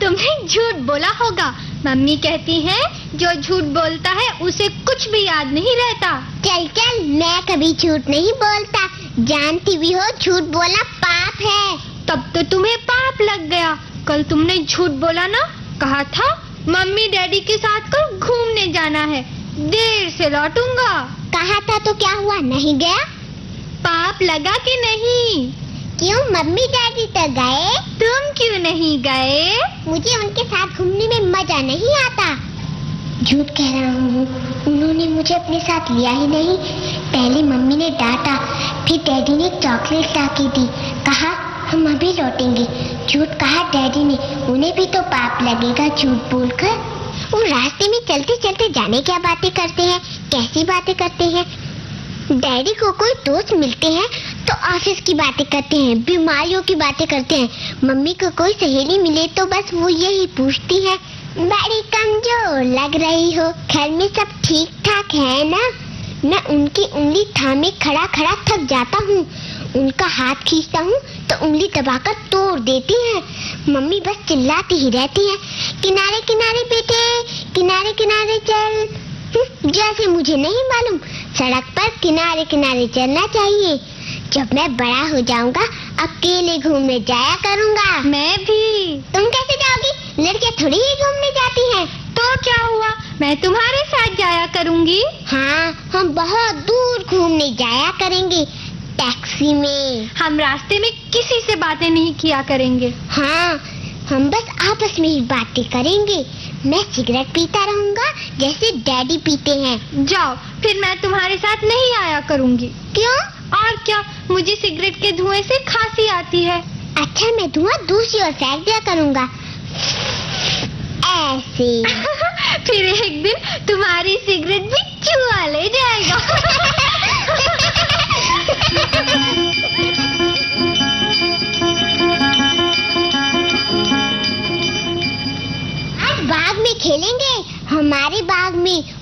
तुमने झूठ बोला होगा। मम्मी कहती है जो झूठ बोलता है उसे कुछ भी याद नहीं रहता। चल चल, मैं कभी झूठ नहीं बोलता। जानती भी हो झूठ बोलना पाप है। तब तो तुम्हें पाप लग गया। कल तुमने झूठ बोला ना, कहा था मम्मी डैडी के साथ कल घूमने जाना है, देर से लौटूंगा। कहा था तो क्या हुआ, नहीं गया? पाप लगा कि नहीं? क्यों, मम्मी डैडी तो गए। तुम क्यों नहीं गए? मुझे उनके साथ घूमने में मजा नहीं आता। झूठ कह रहा हूँ, उन्होंने मुझे अपने साथ लिया ही नहीं। पहले मम्मी ने डांटा, फिर डैडी ने चॉकलेट ला के दी, कहा हम अभी लौटेंगे। झूठ कहा डैडी ने, उन्हें भी तो पाप लगेगा झूठ बोलकर। वो रास्ते में चलते चलते जाने क्या बातें करते हैं, कैसी बातें करते हैं। डैडी को कोई दोस्त मिलते हैं तो ऑफिस की बातें करते हैं, बीमारियों की बातें करते हैं। मम्मी को कोई सहेली मिले तो बस वो यही पूछती है, बड़ी कमजोर लग रही हो, घर में सब ठीक ठाक है ना? मैं उनकी उंगली थामे खड़ा खड़ा थक जाता हूँ। उनका हाथ खींचता हूँ तो उंगली दबाकर तोड़ देती है। मम्मी बस चिल्लाती ही रहती है, किनारे किनारे बेटे, किनारे किनारे चल। जैसे मुझे नहीं मालूम सड़क पर किनारे किनारे चलना चाहिए। जब मैं बड़ा हो जाऊंगा अकेले घूमने जाया करूंगा। मैं भी। तुम कैसे जाओगी? लड़कियां थोड़ी ही घूमने जाती हैं। तो क्या हुआ, मैं तुम्हारे साथ जाया करूंगी। हाँ, हम बहुत दूर घूमने जाया करेंगे, टैक्सी में। हम रास्ते में किसी से बातें नहीं किया करेंगे। हाँ, हम बस आपस में ही बातें करेंगे। मैं सिगरेट पीता रहूंगा जैसे डैडी पीते हैं। जाओ, फिर मैं तुम्हारे साथ नहीं आया करूंगी। क्यों? और क्या, मुझे सिगरेट के धुएं से खांसी आती है। अच्छा, मैं धुआं दूसरी ओर फेंक दिया करूंगा, ऐसे। फिर एक दिन तुम्हारी सिगरेट भी चूहा ले जाएगा। आज बाग में खेलेंगे। हमारे बाग में